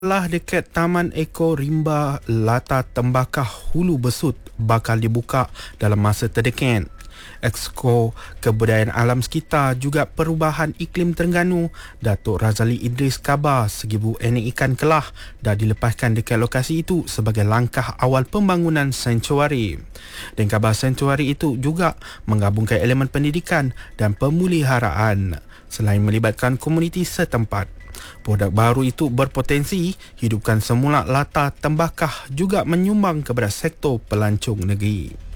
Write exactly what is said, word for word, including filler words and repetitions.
Lah dekat Taman Eko Rimba Lata Tembakau Hulu Besut bakal dibuka dalam masa terdekat. Exko Kebudayaan Alam Sekitar juga Perubahan Iklim Terengganu Datuk Razali Idris khabar seribu ekor ikan kelah dah dilepaskan dekat lokasi itu sebagai langkah awal pembangunan sanctuari. Dan khabar sanctuari itu juga menggabungkan elemen pendidikan dan pemuliharaan selain melibatkan komuniti setempat. Produk baru itu berpotensi hidupkan semula lata tembakau juga menyumbang kepada sektor pelancong negeri.